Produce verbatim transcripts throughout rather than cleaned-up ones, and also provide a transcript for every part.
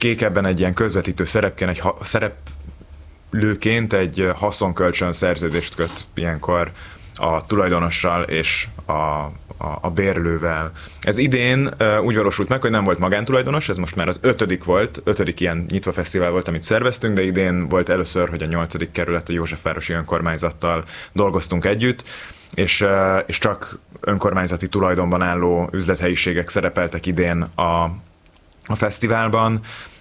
Kék ebben egy ilyen közvetítő szerepként, egy ha, szereplőként egy haszonkölcsön szerződést köt ilyenkor a tulajdonossal és a, a, a bérlővel. Ez idén uh, úgy valósult meg, hogy nem volt magántulajdonos, ez most már az ötödik volt, ötödik ilyen nyitva fesztivál volt, amit szerveztünk, de idén volt először, hogy a nyolcadik kerület a Józsefvárosi önkormányzattal dolgoztunk együtt, és, uh, és csak önkormányzati tulajdonban álló üzlethelyiségek szerepeltek idén a, a fesztiválban.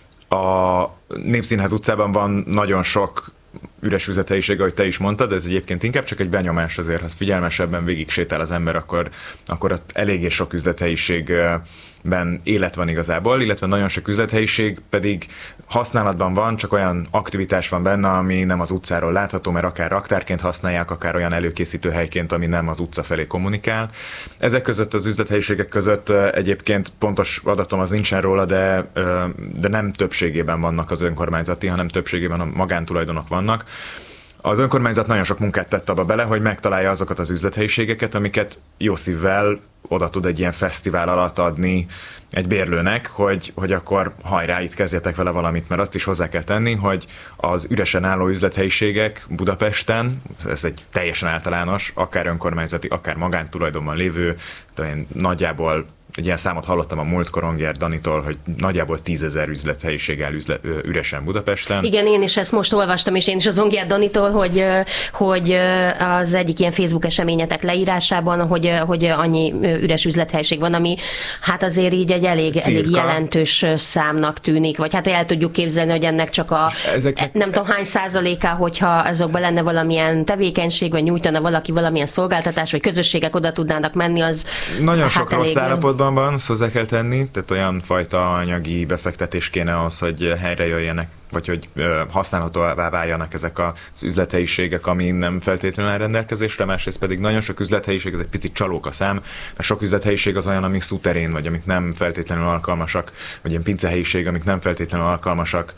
A Népszínház utcában van nagyon sok üres üzlethelyiség, ahogy te is mondtad, ez egyébként inkább csak egy benyomás azért, ha figyelmesebben végig sétál az ember, akkor, akkor ott eléggé sok üzlethelyiségben élet van igazából, illetve nagyon sok üzlethelyiség pedig használatban van, csak olyan aktivitás van benne, ami nem az utcáról látható, mert akár raktárként használják, akár olyan előkészítő helyként, ami nem az utca felé kommunikál. Ezek között az üzlethelyiségek között egyébként pontos adatom az nincsen róla, de, de nem többségében vannak az önkormányzati, hanem többségében a magántulajdonok vannak. Az önkormányzat nagyon sok munkát tett abba bele, hogy megtalálja azokat az üzlethelyiségeket, amiket jó szívvel oda tud egy ilyen fesztivál alatt adni egy bérlőnek, hogy, hogy akkor hajrá, itt kezdjetek vele valamit, mert azt is hozzá kell tenni, hogy az üresen álló üzlethelyiségek Budapesten, ez egy teljesen általános, akár önkormányzati, akár magántulajdonban lévő, de én nagyjából egy ilyen számot hallottam a múltkor Ongyer Danitól, hogy nagyjából tízezer üzlethelyiség áll üzle, üresen Budapesten. Igen, én is ezt most olvastam, és én is az Ongyer Danitól, hogy, hogy az egyik ilyen Facebook eseményetek leírásában, hogy, hogy annyi üres üzlethelyiség van, ami hát azért így egy elég, elég jelentős számnak tűnik, vagy hát el tudjuk képzelni, hogy ennek csak a ezek... nem tudom hány százaléká, hogyha ezokban lenne valamilyen tevékenység, vagy nyújtana valaki valamilyen szolgáltatás, vagy közösségek oda tudnának menni, az nagyon hát sok rossz állapotban van, hozzá kell tenni, tehát olyan fajta anyagi befektetés kéne az, hogy helyre jöjjenek, vagy hogy használhatóvá váljanak ezek az üzlethelyiségek, ami nem feltétlenül áll rendelkezésre, másrészt pedig nagyon sok üzlethelyiség, ez egy picit csalóka szám, mert sok üzlethelyiség az olyan, amik szuterén, vagy amik nem feltétlenül alkalmasak, vagy ilyen pincehelyiség, amik nem feltétlenül alkalmasak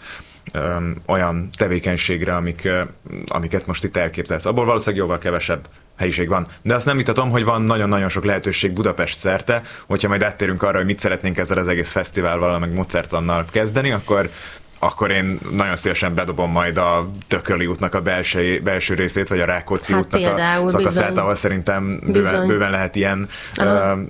olyan tevékenységre, amik, amiket most itt elképzelsz. Abból valószínűleg jóval kevesebb helyiség van. De azt nem vitatom, hogy van nagyon-nagyon sok lehetőség Budapest szerte, hogyha majd áttérünk arra, hogy mit szeretnénk ezzel az egész fesztiválval, meg Mozartonnal kezdeni, akkor akkor én nagyon szívesen bedobom majd a Tököli útnak a belső, belső részét, vagy a Rákóczi hát útnak a szakaszát, bizony. Ahol szerintem bőven, bőven lehet ilyen uh,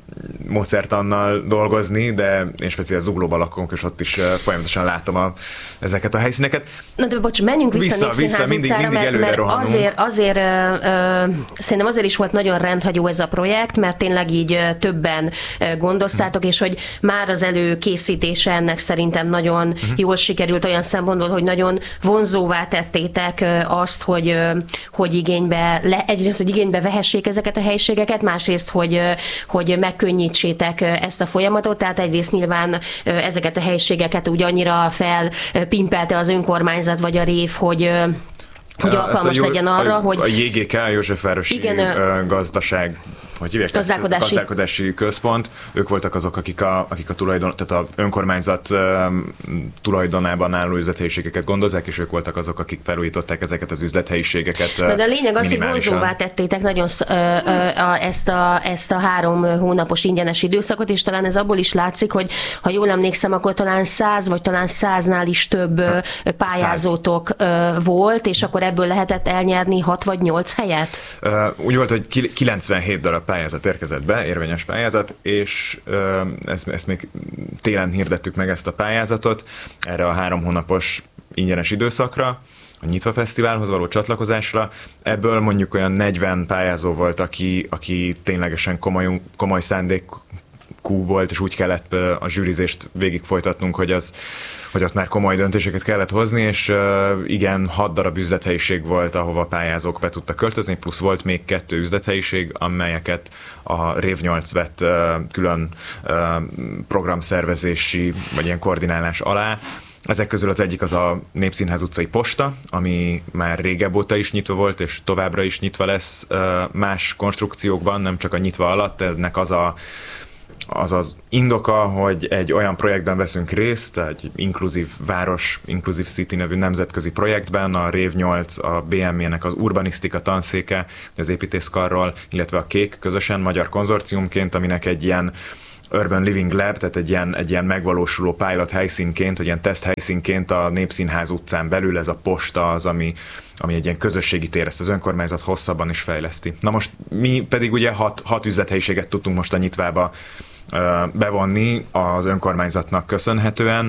Mozartonnal dolgozni, de én speciál Zuglóban lakunk, és ott is uh, folyamatosan látom a, ezeket a helyszíneket. Na de bocs, menjünk vissza, vissza Népszínház mindig, utcára, mindig mert, mert azért, azért uh, uh, szerintem azért is volt nagyon rendhagyó ez a projekt, mert tényleg így uh, többen uh, gondoztátok, hmm. és hogy már az előkészítése ennek szerintem nagyon hmm. jól sikerült, olyan szempontból, hogy nagyon vonzóvá tettétek azt, hogy, hogy igénybe, le, egyrészt, hogy igénybe vehessék ezeket a helyiségeket, másrészt, hogy, hogy megkönnyítsétek ezt a folyamatot, tehát egyrészt nyilván ezeket a helyiségeket úgy annyira felpimpelte az önkormányzat vagy a rév, hogy hogy alkalmas legyen arra, a, hogy... A jé gé ká, Józsefvárosi igen, gazdaság, hogy hívják gazdálkodási. Ezt, gazdálkodási központ, ők voltak azok, akik a, akik a tulajdon, tehát a önkormányzat um, tulajdonában álló üzlethelyiségeket gondozzák, és ők voltak azok, akik felújították ezeket az üzlethelyiségeket. Na, de a lényeg az, hogy vonzóvá tettétek nagyon sz, ö, ö, a, ezt, a, ezt a három hónapos ingyenes időszakot, és talán ez abból is látszik, hogy ha jól emlékszem, akkor talán száz, vagy talán száznál is több ö, pályázótok ö, volt, és akkor ebből lehetett elnyerni hat vagy nyolc helyet? Uh, úgy volt, hogy kilencvenhét darab pályázat érkezett be, érvényes pályázat, és uh, ezt, ezt még télen hirdettük meg ezt a pályázatot erre a három hónapos ingyenes időszakra, a Nyitva Fesztiválhoz való csatlakozásra. Ebből mondjuk olyan negyven pályázó volt, aki, aki ténylegesen komoly, komoly szándékú volt, és úgy kellett a zsűrizést végig folytatnunk, hogy, az, hogy ott már komoly döntéseket kellett hozni, és igen, hat darab üzlethelyiség volt, ahova pályázók be tudtak költözni, plusz volt még kettő üzlethelyiség, amelyeket a Rév nyolc vett külön programszervezési, vagy ilyen koordinálás alá. Ezek közül az egyik az a Népszínház utcai posta, ami már régebb óta is nyitva volt, és továbbra is nyitva lesz más konstrukciókban, nem csak a nyitva alatt, ennek az a az az indoka, hogy egy olyan projektben veszünk részt, egy inkluzív város, Inclusive City nevű nemzetközi projektben, a Rév nyolc, a bé em é-nek az urbanisztika tanszéke, az építészkarról, illetve a Kék közösen magyar konzorciumként, aminek egy ilyen Urban Living Lab, tehát egy ilyen, egy ilyen megvalósuló pilot helyszínként, vagy ilyen teszt helyszínként a Népszínház utcán belül ez a posta az, ami, ami egy ilyen közösségi tér, ezt az önkormányzat hosszabban is fejleszti. Na most mi pedig ugye hat, hat üzlethelyiséget tudtunk most a Nyitvába bevonni az önkormányzatnak köszönhetően.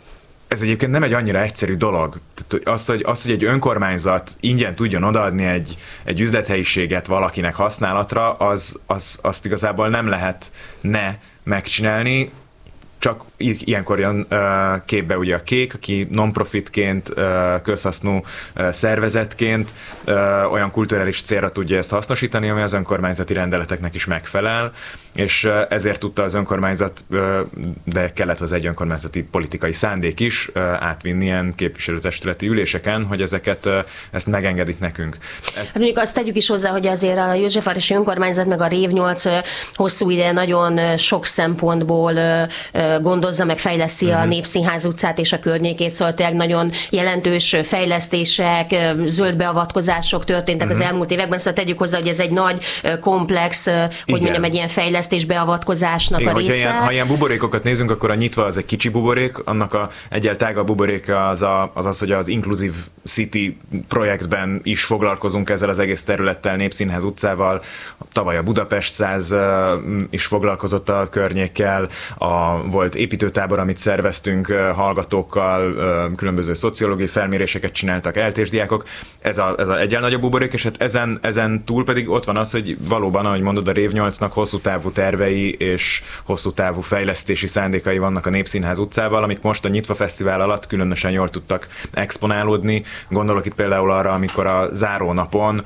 Ez egyébként nem egy annyira egyszerű dolog. Tehát azt, hogy, azt, hogy egy önkormányzat ingyen tudjon odaadni egy, egy üzlethelyiséget valakinek használatra, az, az, azt igazából nem lehet ne megcsinálni, csak ilyenkor jön uh, képbe ugye a Kék, aki non-profitként, uh, közhasznú uh, szervezetként uh, olyan kulturális célra tudja ezt hasznosítani, ami az önkormányzati rendeleteknek is megfelel, és uh, ezért tudta az önkormányzat, uh, de kellett hozzá egy önkormányzati politikai szándék is uh, átvinni ilyen képviselőtestületi üléseken, hogy ezeket, uh, ezt megengedik nekünk. Hát mondjuk azt tegyük is hozzá, hogy azért a Józsefvárosi Önkormányzat meg a Rév nyolc uh, hosszú ideje nagyon uh, sok szempontból uh, gondozza meg, fejleszti uh-huh. a Népszínház utcát és a környékét, szóval tényleg nagyon jelentős fejlesztések, zöld beavatkozások történtek uh-huh. az elmúlt években, szóval tegyük hozzá, hogy ez egy nagy, komplex, hogy Igen. mondjam, egy ilyen fejlesztés beavatkozásnak Igen, a része. Ilyen, ha ilyen buborékokat nézünk, akkor a Nyitva az egy kicsi buborék, annak a egyel tágabb buboréka az, a, az az, hogy az Inclusive City projektben is foglalkozunk ezzel az egész területtel, Népszínház utcával, tavaly a Budapest száz is foglalkozott a környékkel, a volt építőtábor, amit szerveztünk hallgatókkal, különböző szociológiai felméréseket csináltak eltés diákok. Ez a, ez a egyel nagyobb buborék, és hát ezen, ezen túl pedig ott van az, hogy valóban, ahogy mondod, a Rév nyolcnak hosszú távú tervei és hosszú távú fejlesztési szándékai vannak a Népszínház utcával, amik most a Nyitva Fesztivál alatt különösen jól tudtak exponálódni. Gondolok itt például arra, amikor a zárónapon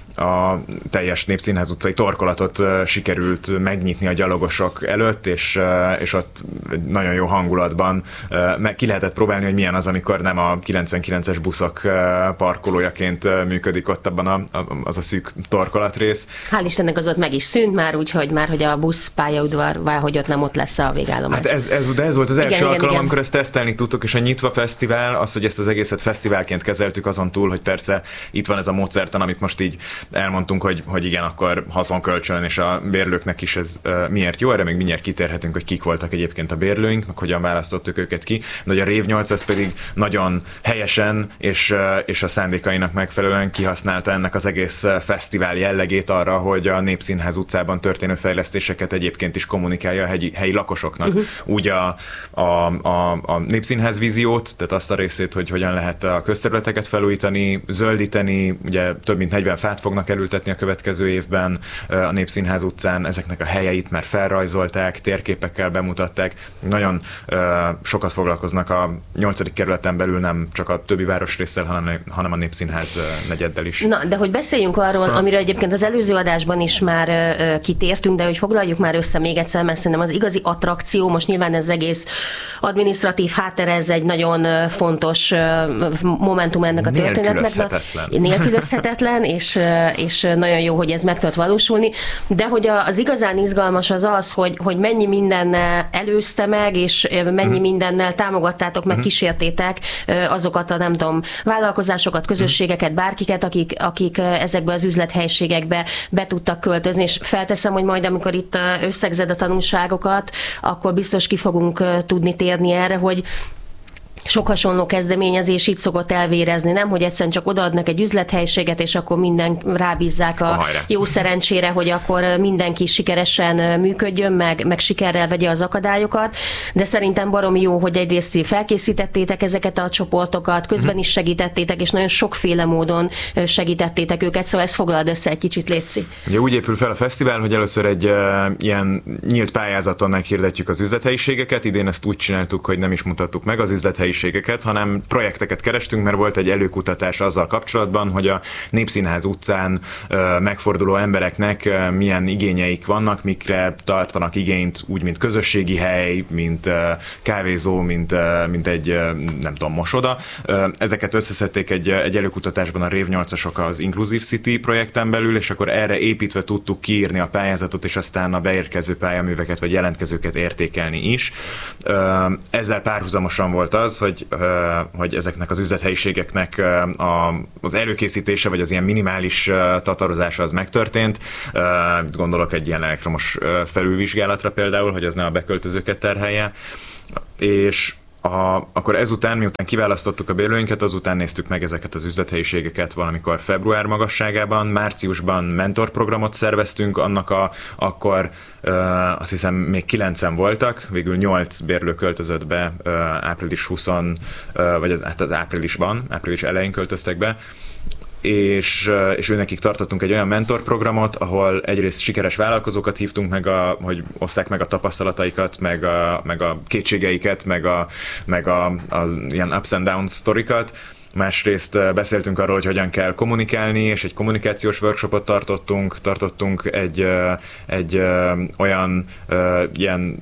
a teljes Népszínház utcai torkolatot sikerült megnyitni a gyalogosok előtt, és, és ott nagyon jó hangulatban meg ki lehetett próbálni, hogy milyen az, amikor nem a kilencvenkilences buszok parkolójaként működik ott abban a, az a szűk torkolatrész. Hál' Istennek az ott meg is szűnt már, úgyhogy már, hogy a busz pályaudvar, hogy ott nem ott lesz a végállomás. Hát ez, ez, de ez volt az igen, első igen, alkalom, igen. amikor ezt tesztelni tudtuk, és a Nyitva Fesztivál, az, hogy ezt az egészet fesztiválként kezeltük, azon túl, hogy persze itt van ez a módszertan, amit most így elmondtunk, hogy, hogy igen, akkor haszonkölcsön, és a bérlőknek is ez uh, miért jó, erre még mindjárt kitérhetünk, hogy kik voltak egyébként a bérlőink, meg hogyan választottuk őket ki, de a Rév nyolc az pedig nagyon helyesen és, uh, és a szándékainak megfelelően kihasználta ennek az egész fesztivál jellegét arra, hogy a Népszínház utcában történő fejlesztéseket egyébként is kommunikálja a helyi, helyi lakosoknak. Uh-huh. Úgy a, a, a, a Népszínház víziót, tehát azt a részét, hogy hogyan lehet a közterületeket felújítani, zöldíteni, ugye több mint negyven fát fognak elültetni a következő évben a Népszínház utcán, ezeknek a helyeit már felrajzolták, térképekkel bemutatták, nagyon uh, sokat foglalkoznak a nyolcadik kerületen belül, nem csak a többi városrésszel, hanem, hanem a Népszínház negyeddel is. Na, de hogy beszéljünk arról, ha. amiről egyébként az előző adásban is már uh, kitértünk, de hogy foglaljuk már össze még egyszer, mert szerintem az igazi attrakció, most nyilván ez egész adminisztratív háttere, ez egy nagyon uh, fontos uh, momentum ennek a történetnek. Nélkülözhetetlen. Nélkülözhetetlen, és és nagyon jó, hogy ez meg tudott valósulni, de hogy az igazán izgalmas az az, hogy, hogy mennyi mindennel előzte meg, és mennyi mindennel támogattátok, meg kísértétek azokat a, nem tudom, vállalkozásokat, közösségeket, bárkiket, akik, akik ezekbe az üzlethelyiségekbe be tudtak költözni, és felteszem, hogy majd amikor itt összegzed a tanulságokat, akkor biztos ki fogunk tudni térni erre, hogy sok hasonló kezdeményezés így szokott elvérezni, nem? Hogy egyszerűen csak odaadnak egy üzlethelyiséget, és akkor minden rábízzák a Hajrá. jó szerencsére, hogy akkor mindenki sikeresen működjön, meg, meg sikerrel vegye az akadályokat, de szerintem baromi jó, hogy egyrészt felkészítettétek ezeket a csoportokat, közben is segítettétek, és nagyon sokféle módon segítettétek őket, szóval ezt foglald össze egy kicsit, létszi. Ugye úgy épül fel a fesztivál, hogy először egy uh, ilyen nyílt pályázaton meghirdetjük az üzlethelyiségeket, idén ezt úgy csináltuk, hogy nem is mutattuk meg az üzlethelyiségeket, hanem projekteket kerestünk, mert volt egy előkutatás azzal kapcsolatban, hogy a Népszínház utcán uh, megforduló embereknek uh, milyen igényeik vannak, mikre tartanak igényt, úgy, mint közösségi hely, mint uh, kávézó, mint, uh, mint egy, uh, nem tudom, mosoda. Uh, ezeket összeszedték egy, egy előkutatásban a Rév nyolcasok az Inclusive City projekten belül, és akkor erre építve tudtuk kiírni a pályázatot, és aztán a beérkező pályaműveket, vagy jelentkezőket értékelni is. Uh, ezzel párhuzamosan volt az, hogy, hogy ezeknek az üzlethelyiségeknek az előkészítése, vagy az ilyen minimális tatarozása az megtörtént. Gondolok egy ilyen elektromos felülvizsgálatra például, hogy az ne a beköltözőket terhelje. És A, akkor ezután, miután kiválasztottuk a bérlőinket, azután néztük meg ezeket az üzlethelyiségeket valamikor február magasságában, márciusban mentorprogramot szerveztünk, annak a, akkor uh, azt hiszem még kilencen voltak, végül nyolc bérlő költözött be uh, április huszadikán, uh, vagy az, hát az áprilisban, április elején költöztek be, és, és őnekik tartottunk egy olyan mentorprogramot, ahol egyrészt sikeres vállalkozókat hívtunk meg, a, hogy osszák meg a tapasztalataikat, meg a, meg a kétségeiket, meg a, meg a, az ilyen ups and downs sztorikat. Másrészt beszéltünk arról, hogy hogyan kell kommunikálni, és egy kommunikációs workshopot tartottunk, tartottunk egy, egy olyan ilyen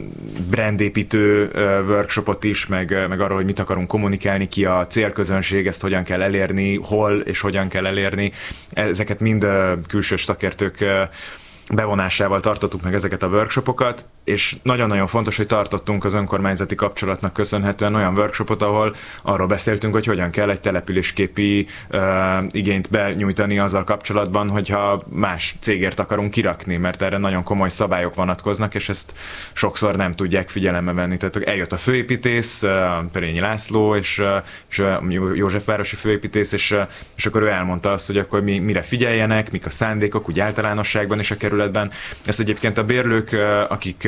brandépítő workshopot is, meg, meg arról, hogy mit akarunk kommunikálni, ki a célközönség, ezt hogyan kell elérni, hol és hogyan kell elérni. Ezeket mind külsős szakértők bevonásával tartottuk meg ezeket a workshopokat, és nagyon-nagyon fontos, hogy tartottunk az önkormányzati kapcsolatnak köszönhetően olyan workshopot, ahol arról beszéltünk, hogy hogyan kell egy településképi uh, igényt benyújtani azzal kapcsolatban, hogyha más cégért akarunk kirakni, mert erre nagyon komoly szabályok vonatkoznak, és ezt sokszor nem tudják figyelembe venni. Tehát eljött a főépítész, uh, Perényi László, és, uh, és uh, Józsefvárosi főépítész, és, uh, és akkor ő elmondta azt, hogy akkor mi, mire figyeljenek, mik a szándékok, úgy általánosságban is a kerületben. Ezt egyébként a bérlők, uh, akik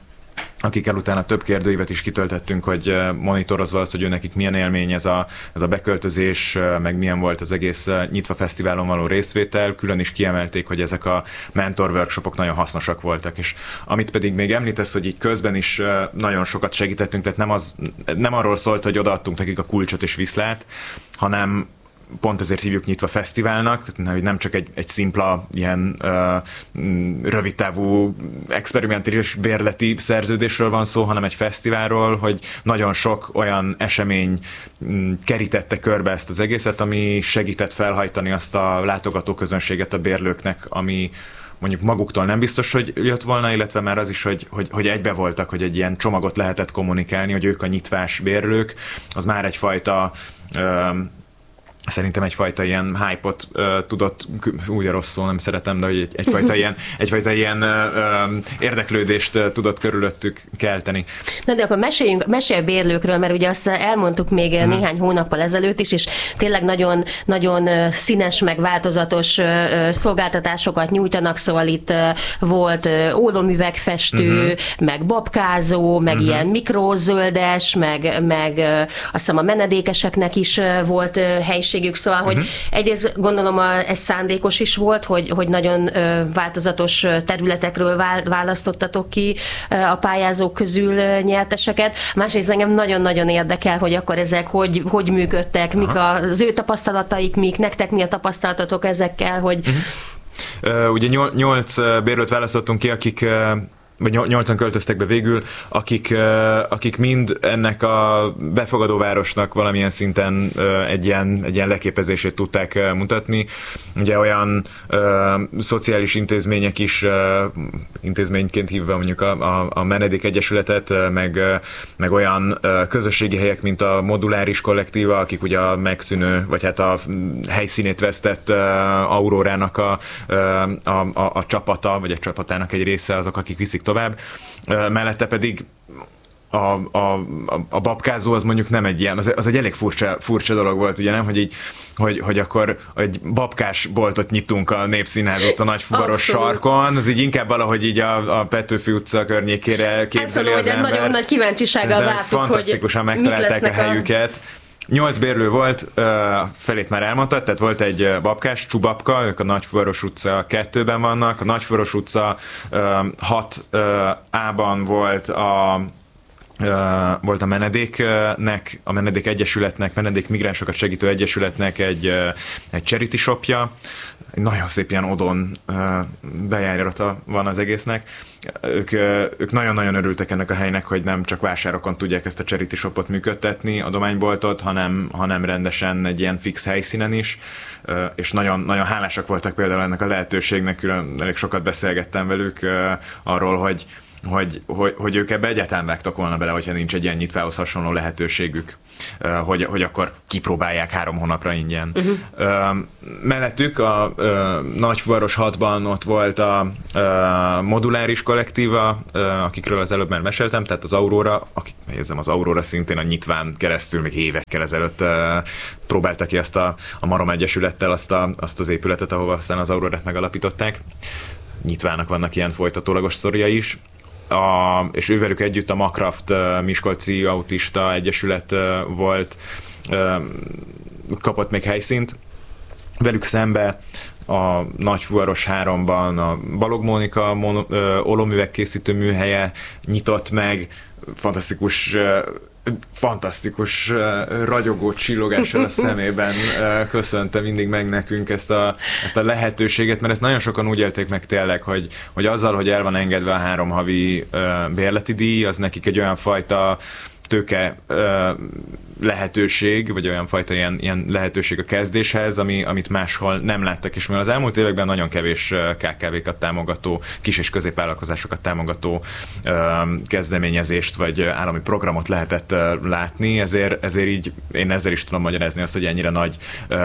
akikkel utána több kérdőívet is kitöltettünk, hogy monitorozva azt, hogy ő nekik milyen élmény ez a, ez a beköltözés, meg milyen volt az egész Nyitva Fesztiválon való részvétel, külön is kiemelték, hogy ezek a mentor workshopok nagyon hasznosak voltak, és amit pedig még említesz, hogy így közben is nagyon sokat segítettünk, tehát nem, az, nem arról szólt, hogy odaadtunk nekik a kulcsot és viszlát, hanem pont ezért hívjuk Nyitva Fesztiválnak, hogy nem csak egy, egy szimpla, ilyen uh, rövidtávú experimentális bérleti szerződésről van szó, hanem egy fesztiválról, hogy nagyon sok olyan esemény um, kerítette körbe ezt az egészet, ami segített felhajtani azt a látogatóközönséget a bérlőknek, ami mondjuk maguktól nem biztos, hogy jött volna, illetve már az is, hogy, hogy, hogy egybe voltak, hogy egy ilyen csomagot lehetett kommunikálni, hogy ők a nyitvás bérlők, az már egyfajta um, szerintem egyfajta ilyen hype-ot uh, tudott, úgy rossz szó, nem szeretem, de hogy egy, egyfajta ilyen, egyfajta ilyen uh, érdeklődést uh, tudott körülöttük kelteni. Na de akkor meséljünk, mesélj a bérlőkről, mert ugye azt elmondtuk még hmm. néhány hónappal ezelőtt is, és tényleg nagyon, nagyon színes, meg változatos uh, szolgáltatásokat nyújtanak, szóval itt uh, volt uh, ólomüvegfestő, hmm. meg babkázó, meg hmm. ilyen mikrozöldes, meg, meg uh, azt hiszem a menedékeseknek is uh, volt uh, helység. Szóval, hogy uh-huh. egyrészt gondolom a, ez szándékos is volt, hogy, hogy nagyon ö, változatos területekről választottatok ki ö, a pályázók közül ö, nyerteseket. Másrészt engem nagyon-nagyon érdekel, hogy akkor ezek hogy, hogy működtek, uh-huh. mik az ő tapasztalataik, mik, nektek mi a tapasztalatotok ezekkel, hogy... Uh-huh. Uh, ugye nyolc bérlőt választottunk ki, akik... Uh... vagy nyolcan költöztek be végül, akik, akik mind ennek a befogadóvárosnak valamilyen szinten egy ilyen, egy ilyen leképezését tudták mutatni. Ugye olyan ö, szociális intézmények is, ö, intézményként hívva mondjuk a, a, a Menedék Egyesületet, meg, meg olyan ö, közösségi helyek, mint a Moduláris Kollektíva, akik ugye a megszűnő, vagy hát a helyszínét vesztett ö, Aurórának a, a, a, a csapata, vagy a csapatának egy része azok, akik viszik tovább. Mellette pedig a, a, a babkázó az mondjuk nem egy ilyen, az, az egy elég furcsa, furcsa dolog volt, ugye nem, hogy így, hogy, hogy akkor egy babkás boltot nyitunk a Népszínház utca nagyfuvaros sarkon, az így inkább valahogy így a, a Petőfi utca környékére képzeli az ember. Nagyon nagy kíváncsisággal vártuk, hogy fantasztikusan megtalálták a helyüket. A... Nyolc bérlő volt, felét már elmondtad, tehát volt egy babkás, Csubabka, ők a Nagyfuvaros utca kettőben vannak, a Nagyfuvaros utca hat A-ban volt a volt a menedéknek, a Menedék Egyesületnek, Menedék Migránsokat Segítő Egyesületnek egy, egy charity shopja, nagyon szép ilyen odon bejárata van az egésznek. Ők, ők nagyon-nagyon örültek ennek a helynek, hogy nem csak vásárokon tudják ezt a charity shopot működtetni, adományboltot, hanem, hanem rendesen egy ilyen fix helyszínen is, és nagyon, nagyon hálásak voltak például ennek a lehetőségnek, külön elég sokat beszélgettem velük arról, hogy hogy, hogy, hogy ők ebbe egyáltalán vágtak volna bele, hogyha nincs egy ilyen nyitvához hasonló lehetőségük, hogy, hogy akkor kipróbálják három hónapra ingyen. Uh-huh. Mellettük a, a Nagyfuvaros hatban ott volt a, a moduláris kollektíva, akikről az előbb már meséltem, tehát az Aurora, akik megjegyzem, az Aurora szintén a nyitván keresztül még évekkel ezelőtt próbálta ki azt a, a Marom Egyesülettel azt, a, azt az épületet, ahova aztán az Aurorát megalapították. Nyitvának vannak ilyen folytatólagos sztoriai is. A, és ővelük együtt a Makraft Miskolci Autista Egyesület volt, kapott még helyszínt. Velük szembe a Nagyfuvaros háromban a Balog Mónika mono, ö, olomüvegkészítő műhelye nyitott meg, fantasztikus fantasztikus ragyogó csillogással a szemében köszönte mindig meg nekünk ezt a, ezt a lehetőséget, mert ezt nagyon sokan úgy élték meg tényleg, hogy, hogy azzal, hogy el van engedve a három havi bérleti díj, az nekik egy olyan fajta tőke lehetőség, vagy olyan fajta ilyen, ilyen lehetőség a kezdéshez, ami, amit máshol nem láttak, és mivel az elmúlt években nagyon kevés ká ká vé-kat támogató, kis- és középvállalkozásokat támogató kezdeményezést, vagy állami programot lehetett látni, ezért, ezért így én ezzel is tudom magyarázni azt, hogy ennyire nagy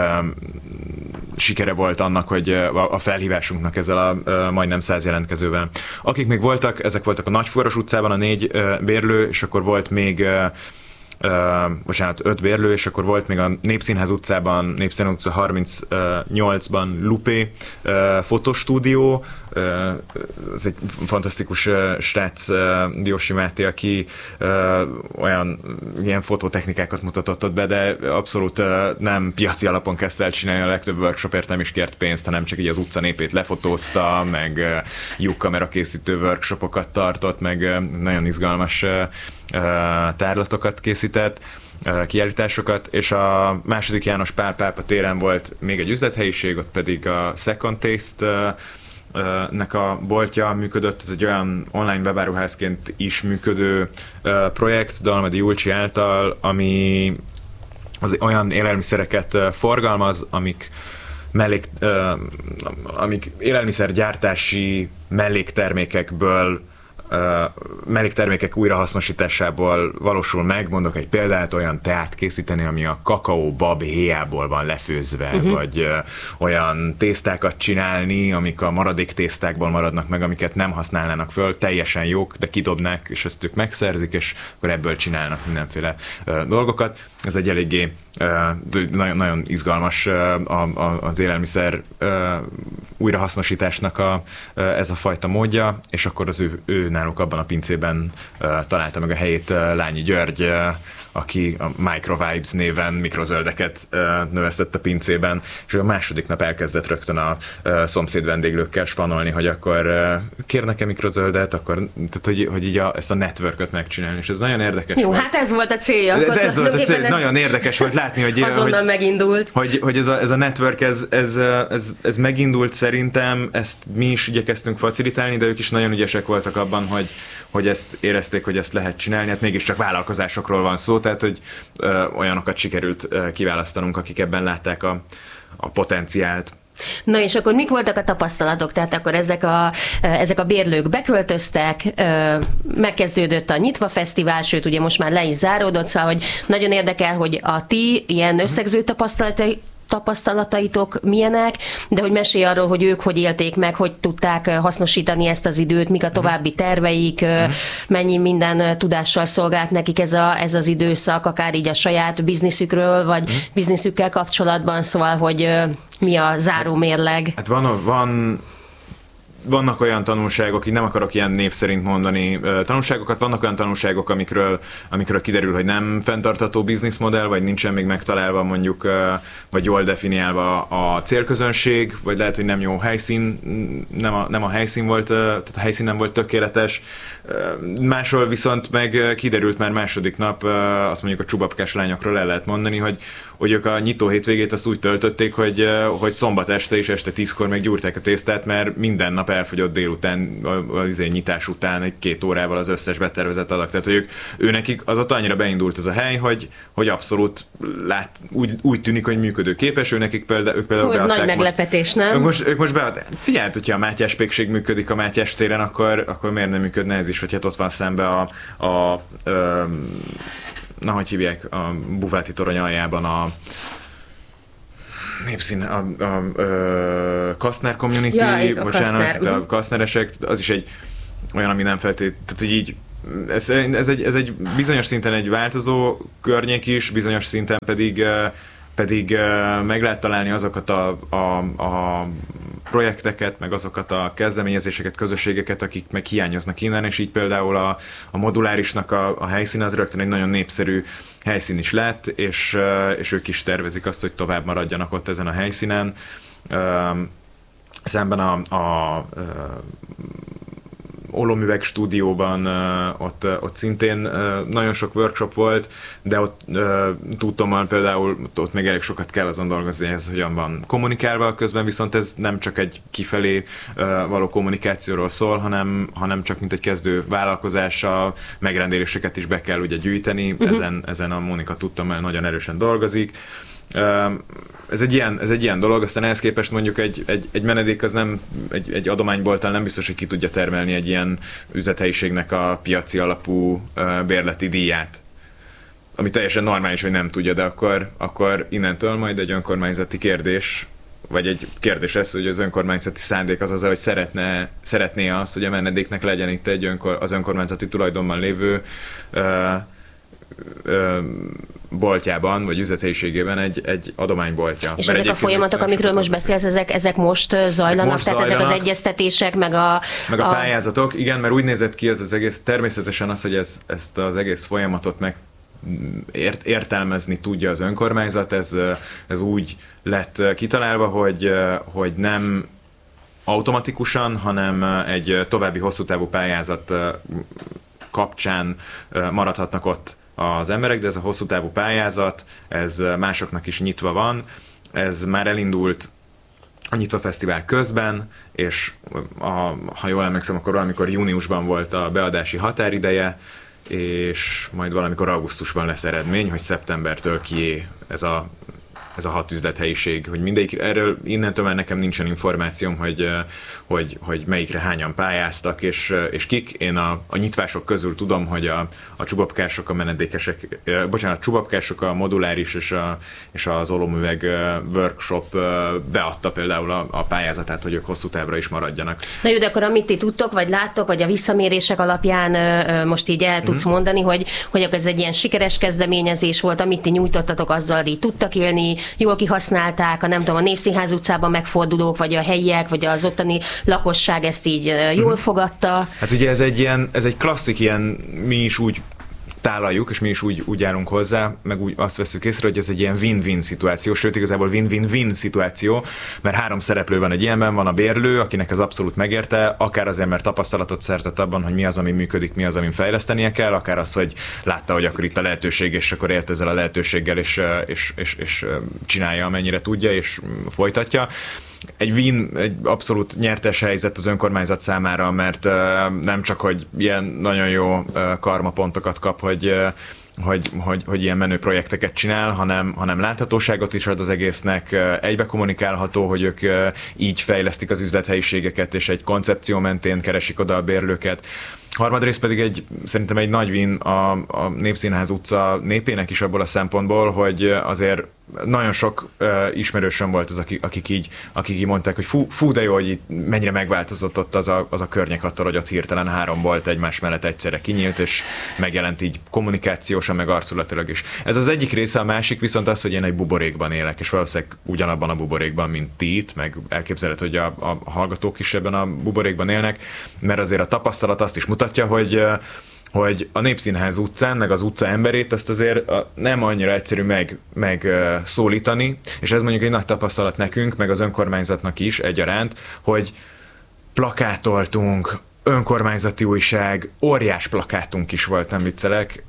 sikere volt annak, hogy a felhívásunknak ezzel a majdnem száz jelentkezővel. Akik még voltak, ezek voltak a Nagyfuvaros utcában a négy bérlő, és akkor volt még Uh, bocsánat, öt bérlő, és akkor volt még a Népszínház utcában, Népszínház utca harmincnyolcban Lupé uh, fotostúdió, uh, ez egy fantasztikus uh, srác, uh, Diósi Máté, aki uh, olyan ilyen fototechnikákat mutatott ott be, de abszolút uh, nem piaci alapon kezdte el csinálni, a legtöbb workshopért nem is kért pénzt, hanem csak így az utca népét lefotózta, meg uh, lyukkamera készítő workshopokat tartott, meg uh, nagyon izgalmas uh, tárlatokat készített, kiállításokat, és a második János Pál pápa téren volt még egy üzlethelyiség, ott pedig a Second Taste nek a boltja működött, ez egy olyan online webáruházként is működő projekt Dalmadi Julcsi által, ami az olyan élelmiszereket forgalmaz, amik mellék, amik élelmiszergyártási melléktermékekből melléktermékek újrahasznosításából valósul meg, mondok egy példát, olyan teát készíteni, ami a kakaóbab héjából van lefőzve, uh-huh. vagy ö, olyan tésztákat csinálni, amik a maradék tésztákból maradnak meg, amiket nem használnának föl, teljesen jók, de kidobnák, és ezt ők megszerzik, és akkor ebből csinálnak mindenféle ö, dolgokat. Ez egy eléggé ö, nagyon, nagyon izgalmas ö, a, a, az élelmiszer ö, újrahasznosításnak a, ö, ez a fajta módja, és akkor az ő, ő náluk abban a pincében uh, találta meg a helyét uh, Lányi György, uh, aki a Microvibes néven mikrozöldeket uh, növesztett a pincében, és a második nap elkezdett rögtön a uh, szomszéd vendéglőkkel spanolni, hogy akkor uh, kérnek-e mikrozöldet, akkor, tehát hogy, hogy így a, ezt a networköt megcsinálni, és ez nagyon érdekes. Jó, volt. Hát ez volt a célja. De, de ez volt a cél, nagyon érdekes volt látni, hogy azonnal hogy, megindult. Hogy, hogy ez, a, ez a network, ez, ez, ez, ez megindult szerintem, ezt mi is igyekeztünk facilitálni, de ők is nagyon ügyesek voltak abban, hogy, hogy ezt érezték, hogy ezt lehet csinálni, hát mégiscsak vállalkozásokról van szó, tehát hogy ö, olyanokat sikerült ö, kiválasztanunk, akik ebben látták a, a potenciált. Na és akkor mik voltak a tapasztalatok? Tehát akkor ezek a, ezek a bérlők beköltöztek, megkezdődött a Nyitva Fesztivál, sőt ugye most már le is záródott, szóval hogy nagyon érdekel, hogy a ti ilyen összegző tapasztalatai tapasztalataitok milyenek, de hogy mesélj arról, hogy ők hogy élték meg, hogy tudták hasznosítani ezt az időt, mik a további terveik, uh-huh. mennyi minden tudással szolgált nekik ez, a, ez az időszak, akár így a saját bizniszükről, vagy uh-huh. bizniszükkel kapcsolatban, szóval, hogy mi a záró mérleg. Hát van, van vannak olyan tanulságok, így nem akarok ilyen név szerint mondani tanulságokat, vannak olyan tanulságok, amikről, amikről kiderül, hogy nem fenntartható bizniszmodell, vagy nincsen még megtalálva mondjuk, vagy jól definiálva a célközönség, vagy lehet, hogy nem jó helyszín, nem a, nem a helyszín volt, tehát a helyszín nem volt tökéletes. Máshol viszont meg kiderült már második nap, azt mondjuk a csubapkás lányokról el lehet mondani, hogy, hogy ők a nyitó hétvégét azt úgy töltötték, hogy, hogy szombat este és este tízkor meggyúrták a tésztát, mert minden nap elfogyott délután, az nyitás után egy két órával az összes betervezett adag. Tehát, hogy ők, ő nekik az ott annyira beindult ez a hely, hogy, hogy abszolút lát, úgy, úgy tűnik, hogy működőképes, ő nekik például, ők például ez nagy meglepetés, nem? Ők most, ők most beadták. Figyelj, hogyha a Mátyás pékség működik a Mátyás téren, akkor, akkor miért nem működne ez is, hogy hát ott van szembe a, a, a na, hogy hívják, a Bufáti torony aljában a népszín, a, a, a, a Kastner Community, ja, a bocsánat, Kastner. a Kastneresek, az is egy olyan, ami nem feltétlenül, tehát hogy így ez, ez, egy, ez egy bizonyos szinten egy változó környék is, bizonyos szinten pedig pedig meg lehet találni azokat a, a, a projekteket, meg azokat a kezdeményezéseket, közösségeket, akik meg hiányoznak innen, és így például a, a modulárisnak a, a helyszín az rögtön egy nagyon népszerű helyszín is lett, és, és ők is tervezik azt, hogy tovább maradjanak ott ezen a helyszínen. Szemben a, a, a Olomüveg stúdióban uh, ott, uh, ott szintén uh, nagyon sok workshop volt, de ott uh, tudtommal például ott még elég sokat kell azon dolgozni, ez hogyan van kommunikálva, közben viszont ez nem csak egy kifelé uh, való kommunikációról szól, hanem, hanem csak mint egy kezdő vállalkozás, a megrendeléseket is be kell ugye gyűjteni, uh-huh. ezen, ezen a Mónika tudtommal nagyon erősen dolgozik. Ez egy, ilyen, ez egy ilyen dolog, aztán ehhez képest mondjuk egy, egy, egy menedék az nem, egy, egy adománybolttal nem biztos, hogy ki tudja termelni egy ilyen üzlethelyiségnek a piaci alapú bérleti díját. Ami teljesen normális, hogy nem tudja, de akkor, akkor innentől majd egy önkormányzati kérdés, vagy egy kérdés lesz, hogy az önkormányzati szándék az az, hogy szeretne, szeretné azt, hogy a menedéknek legyen itt egy önkor, az önkormányzati tulajdonban lévő boltjában, vagy üzlethelyiségében egy, egy adományboltja. És ezek a folyamatok, amikről most beszélsz, ezek, ezek most zajlanak, most tehát zajlanak, ezek az egyeztetések, meg a... Meg a, a pályázatok, igen, mert úgy nézett ki ez az egész, természetesen az, hogy ez, ezt az egész folyamatot meg ért, értelmezni tudja az önkormányzat, ez, ez úgy lett kitalálva, hogy, hogy nem automatikusan, hanem egy további hosszú távú pályázat kapcsán maradhatnak ott az emberek, de ez a hosszú távú pályázat, ez másoknak is nyitva van, ez már elindult a Nyitva Fesztivál közben, és a, ha jól emlékszem, akkor valamikor júniusban volt a beadási határideje, és majd valamikor augusztusban lesz eredmény, hogy szeptembertől kié ez a ez a hat üzlethelyiség, hogy mindegyik, erről innentől már nekem nincsen információm, hogy, hogy, hogy melyikre hányan pályáztak, és, és kik. Én a, a nyitvások közül tudom, hogy a, a csubapkások, a menedékesek, bocsánat, a csubapkások, a moduláris és, a, és az olomüveg workshop beadta például a, a pályázatát, hogy ők hosszú távra is maradjanak. Na jó, de akkor amit ti tudtok, vagy láttok, vagy a visszamérések alapján most így el tudsz mm-hmm. mondani, hogy, hogy ez egy ilyen sikeres kezdeményezés volt, amit ti nyújtottatok, azzal így tudtak élni, jól kihasználták, a nem tudom, a Népszínház utcában megfordulók, vagy a helyiek, vagy az ottani lakosság ezt így jól fogadta. Hát ugye ez egy ilyen, ez egy klasszik ilyen, mi is úgy tálaljuk, és mi is úgy, úgy állunk hozzá, meg úgy azt veszük észre, hogy ez egy ilyen win-win szituáció, sőt igazából win-win-win szituáció, mert három szereplő van egy ilyenben, van a bérlő, akinek ez abszolút megérte, akár azért, mert tapasztalatot szerzett abban, hogy mi az, ami működik, mi az, amin fejlesztenie kell, akár az, hogy látta, hogy akkor itt a lehetőség, és akkor ért ezzel a lehetőséggel, és, és, és, és csinálja, amennyire tudja, és folytatja. Egy win, egy abszolút nyertes helyzet az önkormányzat számára, mert uh, nem csak, hogy ilyen nagyon jó uh, karmapontokat kap, hogy, uh, hogy, hogy, hogy ilyen menő projekteket csinál, hanem, hanem láthatóságot is ad az egésznek, uh, egybe kommunikálható, hogy ők uh, így fejlesztik az üzlethelyiségeket, és egy koncepció mentén keresik oda a bérlőket. Harmadrészt pedig egy, szerintem egy nagy win a, a Népszínház utca népének is abból a szempontból, hogy azért nagyon sok uh, ismerősöm volt az, akik, akik, így, akik így mondták, hogy fú, fú de jó, hogy itt mennyire megváltozott ott az a, az a környék attól, hogy ott hirtelen három bolt egymás mellett egyszerre kinyílt, és megjelent így kommunikációsan, meg arculatilag is. Ez az egyik része, a másik viszont az, hogy én egy buborékban élek, és valószínűleg ugyanabban a buborékban, mint ti itt, meg elképzelhető, hogy a, a hallgatók is ebben a buborékban élnek, mert azért a tapasztalat azt is mutatja, hogy hogy a Népszínház utcán, meg az utca emberét azt azért nem annyira egyszerű meg, meg szólítani, és ez mondjuk egy nagy tapasztalat nekünk, meg az önkormányzatnak is egyaránt, hogy plakátoltunk, önkormányzati újság, óriás plakátunk is volt, nem viccelek,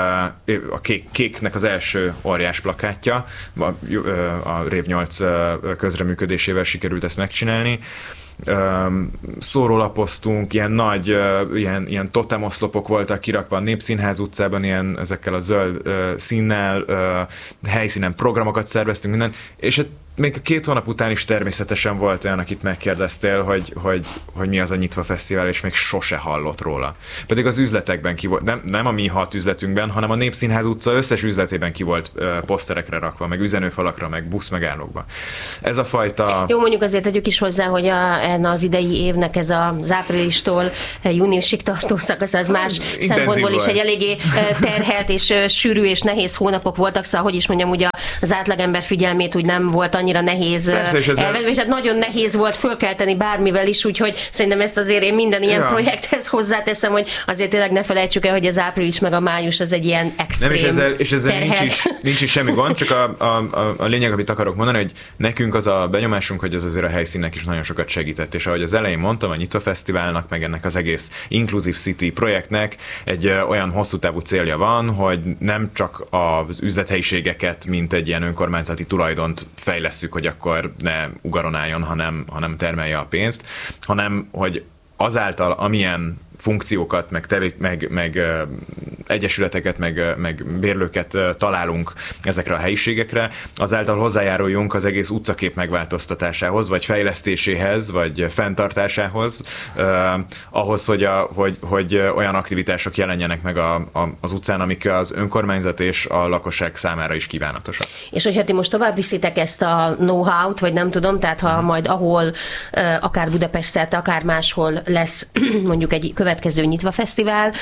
a kék, kéknek az első óriás plakátja, a Rév nyolc közreműködésével sikerült ezt megcsinálni, szórólapoztunk, ilyen nagy, ilyen, ilyen totemoszlopok voltak kirakva a Népszínház utcában, ilyen ezekkel a zöld színnel, helyszínen programokat szerveztünk, minden, és hát még a két hónap után is természetesen volt olyan, akit megkérdeztél, hogy, hogy, hogy mi az a Nyitva Fesztivál, és még sose hallott róla. Pedig az üzletekben ki volt, nem, nem a mi hat üzletünkben, hanem a Népszínház utca összes üzletében ki volt uh, poszterekre rakva, meg üzenőfalakra, meg buszmegállókba. Ez a fajta... Jó, mondjuk azért tegyük is hozzá, hogy a, az idei évnek ez az áprilistól júniusig tartó szakasz, az más Intenzív szempontból volt. is egy eléggé terhelt és sűrű és nehéz hónapok voltak, szóval hogy is mondjam, ugye az átlagember figyelmét úgy nem volt annyira nehéz elvenni, és hát nagyon nehéz volt fölkelteni bármivel is, úgyhogy szerintem ezt azért én minden ilyen ja. projekthez hozzáteszem, hogy azért tényleg ne felejtsük el, hogy az április meg a május az egy ilyen extrém Nem, és ezzel, és ezzel terhelt. nincs, is, nincs is semmi gond, csak a, a, a, a lényeg, amit akarok mondani, hogy nekünk az a benyomásunk, hogy ez azért a helyszínnek is nagyon sokat segített, és ahogy az elején mondtam, a Nyitva Fesztiválnak, meg ennek az egész Inclusive City projektnek egy olyan hosszú távú célja van, hogy nem csak az üzlethelyiségeket, mint egy ilyen önkormányzati tulajdont fejlesszük, hogy akkor ne ugaron álljon, hanem, hanem termelje a pénzt, hanem hogy azáltal, amilyen funkciókat, meg, tevé, meg, meg uh, egyesületeket, meg, uh, meg bérlőket uh, találunk ezekre a helyiségekre, azáltal hozzájáruljunk az egész utcakép megváltoztatásához, vagy fejlesztéséhez, vagy fenntartásához, uh, ahhoz, hogy, a, hogy, hogy olyan aktivitások jelenjenek meg a, a, az utcán, amik az önkormányzat és a lakosság számára is kívánatosak. És hogyha ti most tovább viszitek ezt a know-how-t, vagy nem tudom, tehát ha hmm. majd ahol, uh, akár Budapest szerte, akár máshol lesz mondjuk egy következő következő Nyitva Fesztivál.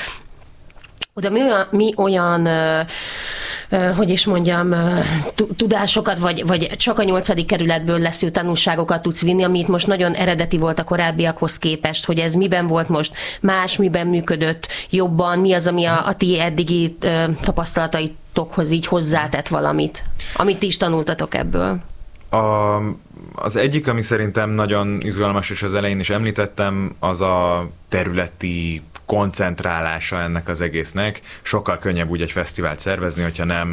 Oda mi olyan, mi olyan ö, ö, hogy is mondjam, ö, tudásokat, vagy, vagy csak a nyolcadik kerületből lesző tanulságokat tudsz vinni, ami itt most nagyon eredeti volt a korábbiakhoz képest, hogy ez miben volt most más, miben működött jobban, mi az, ami a, a ti eddigi ö, tapasztalataitok így hozzátett valamit, amit ti is tanultatok ebből. A, az egyik, ami szerintem nagyon izgalmas, és az elején is említettem, az a területi koncentrálása ennek az egésznek. Sokkal könnyebb úgy egy fesztivált szervezni, hogyha nem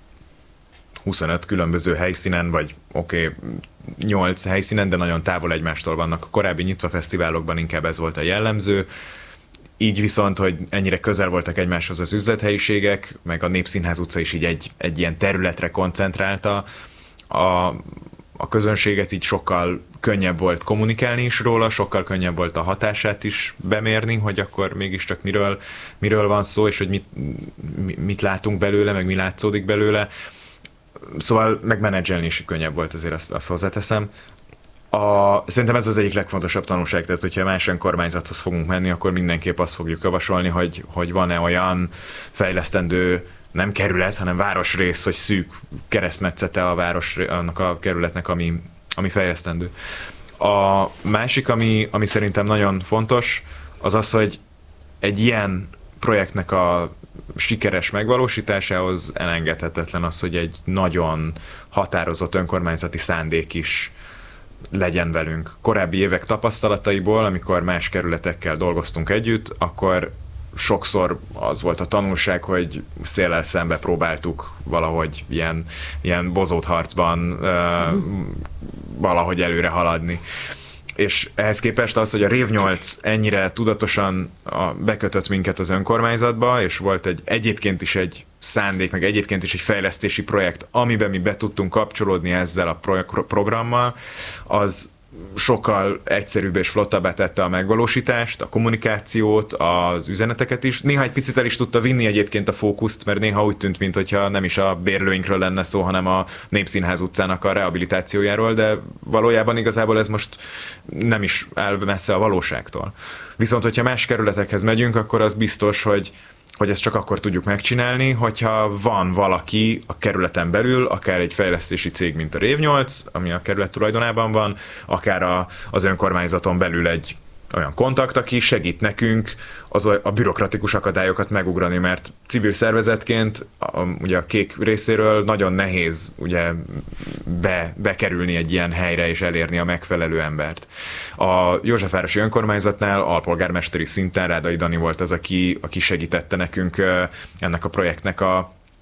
huszonöt különböző helyszínen, vagy oké, okay, nyolc helyszínen, de nagyon távol egymástól vannak. A korábbi Nyitva fesztiválokban inkább ez volt a jellemző. Így viszont, hogy ennyire közel voltak egymáshoz az üzlethelyiségek, meg a Népszínház utca is így egy, egy ilyen területre koncentrálta, A, a közönséget így sokkal könnyebb volt kommunikálni is róla, sokkal könnyebb volt a hatását is bemérni, hogy akkor mégiscsak miről, miről van szó, és hogy mit, mit látunk belőle, meg mi látszódik belőle. Szóval megmenedzselni is könnyebb volt, azért azt, azt hozzáteszem. A, szerintem ez az egyik legfontosabb tanulság, tehát hogyha más önkormányzathoz fogunk menni, akkor mindenképp azt fogjuk javasolni, hogy, hogy van-e olyan fejlesztendő nem kerület, hanem városrész, vagy szűk keresztmetszete a város, annak a kerületnek, ami, ami fejlesztendő. A másik, ami, ami szerintem nagyon fontos, az az, hogy egy ilyen projektnek a sikeres megvalósításához elengedhetetlen az, hogy egy nagyon határozott önkormányzati szándék is legyen velünk. Korábbi évek tapasztalataiból, amikor más kerületekkel dolgoztunk együtt, akkor sokszor az volt a tanulság, hogy széllel szembe próbáltuk valahogy ilyen, ilyen bozót harcban uh, valahogy előre haladni. És ehhez képest az, hogy a Rév nyolc ennyire tudatosan a, bekötött minket az önkormányzatba, és volt egy egyébként is egy szándék, meg egyébként is egy fejlesztési projekt, amiben mi be tudtunk kapcsolódni ezzel a pro- programmal, az sokkal egyszerűbb és flottabbá tette a megvalósítást, a kommunikációt, az üzeneteket is. Néha egy picit el is tudta vinni egyébként a fókuszt, mert néha úgy tűnt, mintha nem is a bérlőinkről lenne szó, hanem a Népszínház utcának a rehabilitációjáról, de valójában igazából ez most nem is áll messze a valóságtól. Viszont, hogyha más kerületekhez megyünk, akkor az biztos, hogy hogy ezt csak akkor tudjuk megcsinálni, hogyha van valaki a kerületen belül, akár egy fejlesztési cég, mint a Rév nyolc, ami a kerület tulajdonában van, akár a, az önkormányzaton belül egy olyan kontakt, aki segít nekünk az a, a bürokratikus akadályokat megugrani, mert civil szervezetként a, ugye a Kék részéről nagyon nehéz ugye be, bekerülni egy ilyen helyre és elérni a megfelelő embert. A Józsefvárosi önkormányzatnál alpolgármesteri szinten Rádai Dani volt az, aki, aki segítette nekünk ennek a projektnek a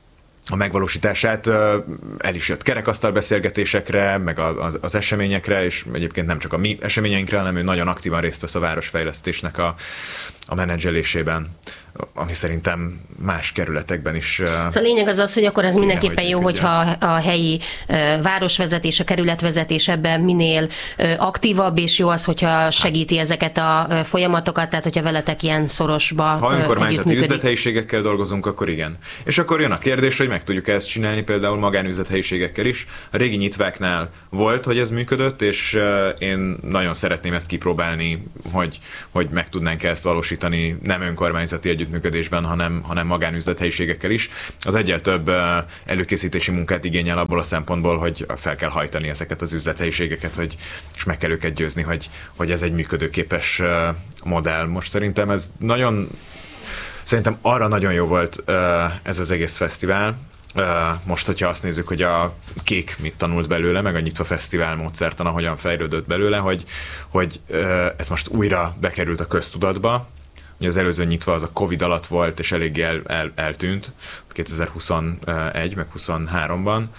a megvalósítását, el is jött kerekasztal beszélgetésekre, meg az, az eseményekre, és egyébként nem csak a mi eseményeinkre, hanem ő nagyon aktívan részt vesz a városfejlesztésnek a, a menedzselésében, ami szerintem más kerületekben is. Szóval a lényeg az az, hogy akkor ez mindenképpen jó, hogyha a helyi városvezetés, a kerületvezetés ebben minél aktívabb, és jó az, hogyha segíti ezeket a folyamatokat, tehát hogyha veletek ilyen szorosba Ha önkormányzati üzlethelyiségekkel dolgozunk, akkor igen. És akkor jön a kérdés, hogy meg tudjuk ezt csinálni például magánüzlethelyiségekkel is. A régi nyitváknál volt, hogy ez működött, és én nagyon szeretném ezt kipróbálni, hogy, hogy meg tudnánk ezt valósítani nem önkormányzati együttműködésben, hanem, hanem magánüzlethelyiségekkel is. Az egyel több előkészítési munkát igényel abból a szempontból, hogy fel kell hajtani ezeket az üzlethelyiségeket, hogy, és meg kell őket győzni, hogy, hogy ez egy működőképes modell. Most szerintem ez nagyon, szerintem arra nagyon jó volt ez az egész fesztivál. Most, hogyha azt nézzük, hogy a Kék mit tanult belőle, meg a Nyitva Fesztivál módszertana hogyan fejlődött belőle, hogy, hogy ez most újra bekerült a köztudatba. Ugye az előző Nyitva az a Covid alatt volt, és eléggé el, el, eltűnt, kétezer-huszonegy, meg huszonháromban.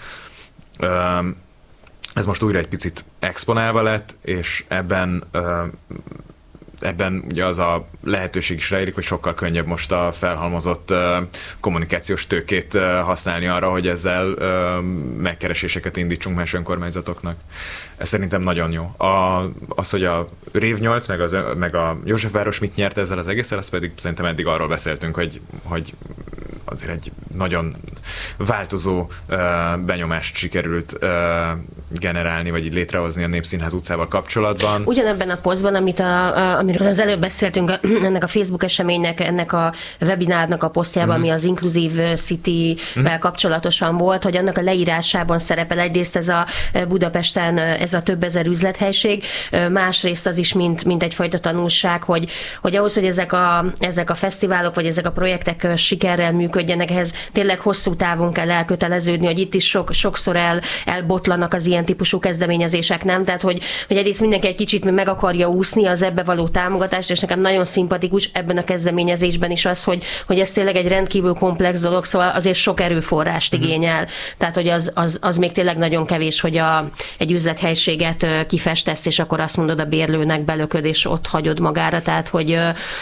Ez most újra egy picit exponálva lett, és ebben ebben ugye az a lehetőség is rejlik, hogy sokkal könnyebb most a felhalmozott uh, kommunikációs tőkét uh, használni arra, hogy ezzel uh, megkereséseket indítsunk más önkormányzatoknak. Ez szerintem nagyon jó. A, az, hogy a Rév nyolc meg, az, meg a Józsefváros mit nyert ezzel az egészen, az pedig szerintem eddig arról beszéltünk, hogy, hogy azért egy nagyon változó uh, benyomást sikerült uh, generálni, vagy így létrehozni a Népszínház utcával kapcsolatban. Ugyanebben a posztban, amit a, a, amiről az előbb beszéltünk, ennek a Facebook eseménynek, ennek a webinárnak a posztjában, mm-hmm. ami az Inclusive City-vel mm-hmm. kapcsolatosan volt, hogy annak a leírásában szerepel egyrészt ez a Budapesten ez a több ezer üzlethelység, másrészt az is, mint, mint egyfajta tanulság, hogy, hogy ahhoz, hogy ezek a, ezek a fesztiválok, vagy ezek a projektek sikerrel működjenek, ehhez tényleg hosszú távon kell elköteleződni, hogy itt is sok, sokszor el, elbotlanak az ilyen típusú kezdeményezések, nem? Tehát, hogy, hogy egyrészt mindenki egy kicsit meg akarja úszni az ebbe való támogatást, és nekem nagyon szimpatikus ebben a kezdeményezésben is az, hogy, hogy ez tényleg egy rendkívül komplex dolog, szóval azért sok erőforrást igényel. Tehát, hogy az, az, az még tényleg nagyon kevés, hogy a, egy üzlethelységet kifestesz, és akkor azt mondod a bérlőnek, belököd, és ott hagyod magára. Tehát, hogy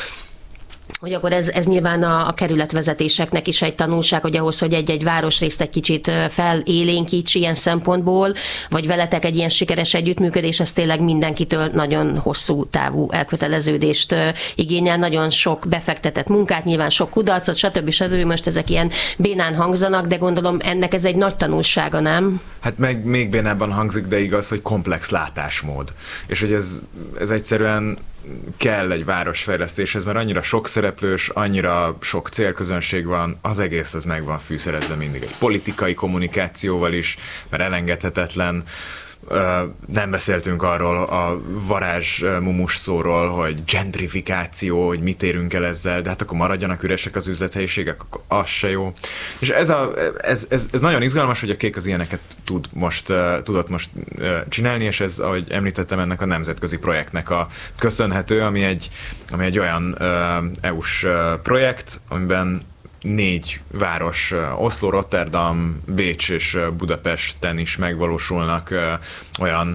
hogy akkor ez, ez nyilván a, a kerületvezetéseknek is egy tanulság, hogy ahhoz, hogy egy-egy városrészt egy kicsit felélénkíts ilyen szempontból, vagy veletek egy ilyen sikeres együttműködés, ez tényleg mindenkitől nagyon hosszú távú elköteleződést igényel, nagyon sok befektetett munkát, nyilván sok kudarcot, stb. stb. Most ezek ilyen bénán hangzanak, de gondolom ennek ez egy nagy tanulsága, nem? Hát meg még bénában hangzik, de igaz, hogy komplex látásmód. És hogy ez, ez egyszerűen kell egy városfejlesztéshez, mert annyira sok szereplős, annyira sok célközönség van, az egész az meg van fűszerezve mindig egy politikai kommunikációval is, mert elengedhetetlen. Nem beszéltünk arról a varázs mumus szóról, hogy gentrifikáció, hogy mit érünk el ezzel, de hát akkor maradjanak üresek az üzlethelyiségek, akkor az se jó. És ez, a, ez, ez, ez nagyon izgalmas, hogy a Kék az ilyeneket tud most, tudott most csinálni, és ez, ahogy említettem, ennek a nemzetközi projektnek a köszönhető, ami egy, ami egy olyan é u-s projekt, amiben négy város, Oszló, Rotterdam, Bécs és Budapesten is megvalósulnak olyan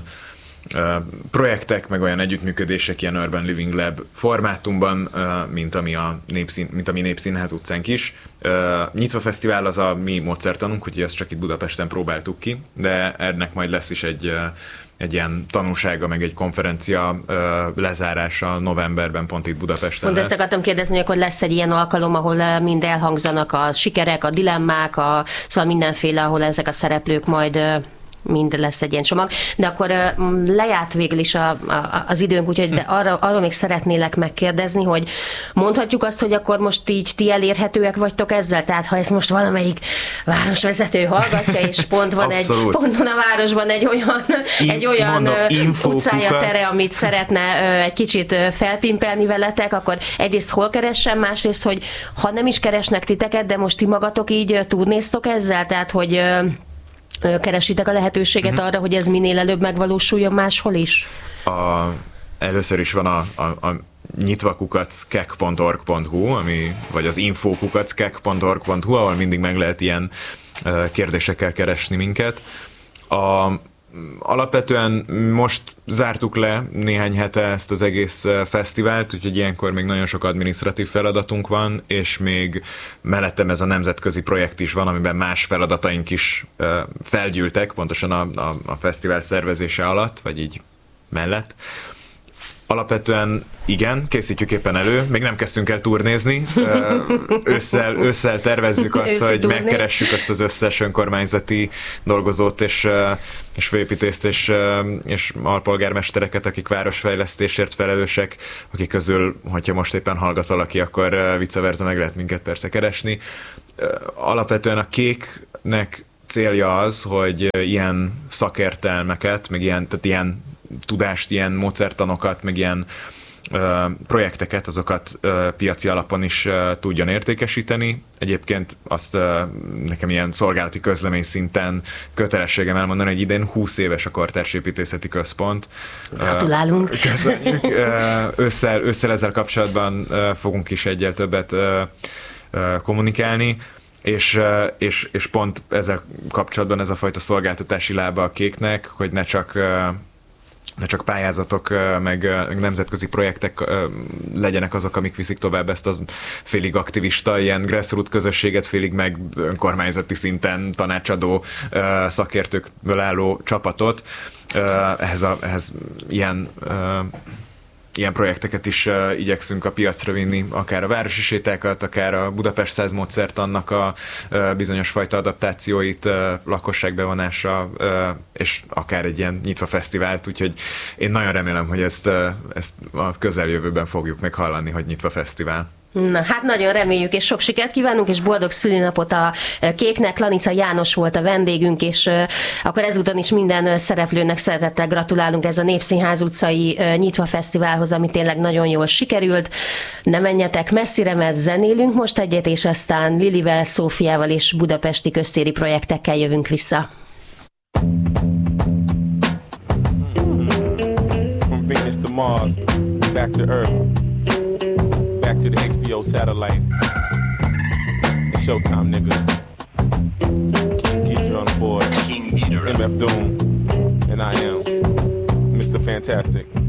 projektek, meg olyan együttműködések ilyen Urban Living Lab formátumban, mint ami a Népszín, mint ami Népszínház utcánk is. Nyitva Fesztivál az a mi módszertanunk, úgyhogy ezt csak itt Budapesten próbáltuk ki, de ennek majd lesz is egy egy ilyen tanulsága, meg egy konferencia ö, lezárása novemberben pont itt Budapesten Pont lesz. Ezt akartam kérdezni, hogy akkor lesz egy ilyen alkalom, ahol mind elhangzanak a sikerek, a dilemmák, a, szóval mindenféle, ahol ezek a szereplők majd mind lesz egy ilyen csomag. De akkor lejárt végül is a, a, az időnk, úgyhogy de arra, arról még szeretnélek megkérdezni, hogy mondhatjuk azt, hogy akkor most így ti elérhetőek vagytok ezzel? Tehát ha ezt most valamelyik városvezető hallgatja, és pont van, egy, pont van a városban egy olyan, In, egy olyan mondom, utcája, tere, amit szeretne egy kicsit felpimpelni veletek, akkor egyrészt hol keressen, másrészt, hogy ha nem is keresnek titeket, de most ti magatok így tudnéztok ezzel? Tehát, hogy keresitek a lehetőséget uh-huh. arra, hogy ez minél előbb megvalósuljon máshol is? A, először is van a, a, a nyitvakukac kek pont org pont hu, ami, vagy az infókukac kek pont org pont hu, ahol mindig meg lehet ilyen kérdésekkel keresni minket. A, alapvetően most zártuk le néhány hete ezt az egész fesztivált, úgyhogy ilyenkor még nagyon sok adminisztratív feladatunk van, és még mellettem ez a nemzetközi projekt is van, amiben más feladataink is felgyűltek, pontosan a, a, a fesztivál szervezése alatt, vagy így mellett. Alapvetően igen, készítjük éppen elő, még nem kezdtünk el turnézni, ősszel, ősszel tervezzük azt, Őszi hogy turné. megkeressük azt az összes önkormányzati dolgozót és, és főépítést és, és alpolgármestereket, akik városfejlesztésért felelősek, akik közül, hogyha most éppen hallgat valaki, akkor vice versa meg lehet minket persze keresni. Alapvetően a Kéknek célja az, hogy ilyen szakértelmeket, meg ilyen, tehát ilyen tudást, ilyen módszertanokat, meg ilyen ö, projekteket, azokat ö, piaci alapon is ö, tudjon értékesíteni. Egyébként azt ö, nekem ilyen szolgálati közlemény szinten kötelességem elmondani, hogy idén húsz éves a Kortárs Építészeti Központ. Gratulálunk! Köszönjük! Ősszel, ősszel ezzel kapcsolatban ö, fogunk is egyel többet ö, ö, kommunikálni. És, és, és pont ezzel kapcsolatban ez a fajta szolgáltatási lába a Kéknek, hogy ne csak ne csak pályázatok, meg nemzetközi projektek legyenek azok, amik viszik tovább ezt az félig aktivista, ilyen grassroot közösséget, félig meg önkormányzati szinten tanácsadó szakértőkből álló csapatot. Ehhez, a, ehhez ilyen Ilyen projekteket is uh, igyekszünk a piacra vinni, akár a városi sétákat, akár a Budapest száz módszertannak a uh, bizonyos fajta adaptációit, uh, lakosságbevonása, uh, és akár egy ilyen nyitva fesztivált, úgyhogy én nagyon remélem, hogy ezt, uh, ezt a közeljövőben fogjuk meg hallani, hogy nyitva fesztivál. Na, hát nagyon reméljük, és sok sikert kívánunk, és boldog szülinapot a Kéknek. Lanica János volt a vendégünk, és akkor ezúton is minden szereplőnek szeretettel gratulálunk ez a Népszínház utcai nyitva fesztiválhoz, ami tényleg nagyon jól sikerült. Ne menjetek messzire, mert zenélünk most egyet, és aztán Lilivel, Szófiával és budapesti köztéri projektekkel jövünk vissza. From Venus to Mars, back to Earth. Back to the H B O satellite. It's showtime, nigga. King Ghidra on the board. M F Doom. And I am Mister Fantastic.